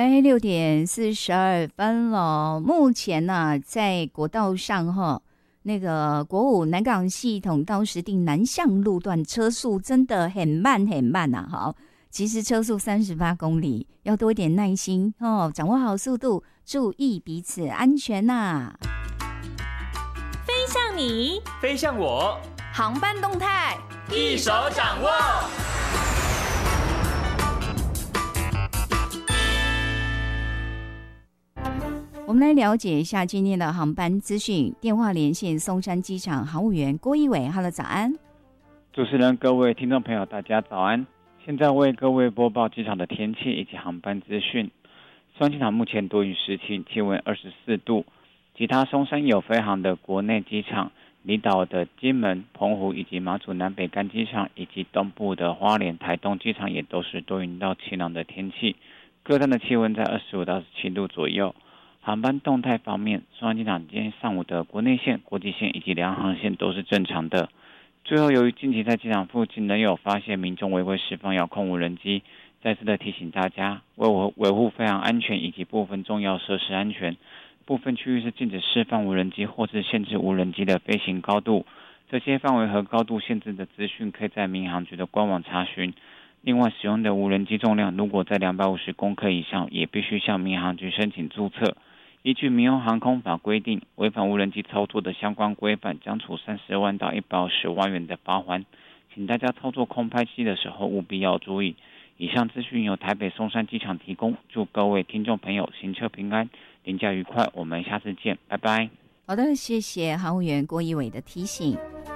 来6:42了。目前呢、在国道上那个国五南港系统到石碇南向路段车速真的很慢很慢啊！好，其实车速38公里，要多一点耐心掌握好速度，注意彼此安全呐。 飞向你， 飞向我， 航班动态一手掌握。 我们来了解一下今天的航班资讯。电话连线松山机场航务员郭一伟 ，Hello， 早安。 主持人、各位听众朋友，大家早安。现在为各位播报机场的天气以及航班资讯。松山机场目前多云时晴，气温24度。其他松山有飞航的国内机场、离岛的金门、澎湖以及马祖南北干机场，以及东部的花莲、台东机场也都是多云到晴朗的天气。各站的气温在25到17度左右。航班动态方面，松山机场今天上午的国内线、国际线以及联航线都是正常的。最后，由于近期在机场附近仍有发现民众违规释放遥控无人机，再次的提醒大家，为维护飞航安全以及部分重要设施安全，部分区域是禁止释放无人机或是限制无人机的飞行高度。这些范围和高度限制的资讯可以在民航局的官网查询。另外，使用的无人机重量如果在250公克以上，也必须向民航局申请注册。依据民用航空法规定，违反无人机操作的相关规范，将处30万到110万元的罚锾。请大家操作空拍机的时候务必要注意。以上资讯由台北松山机场提供，祝各位听众朋友行车平安，连假愉快，我们下次见，拜拜。 好的，谢谢航务员郭一伟的提醒。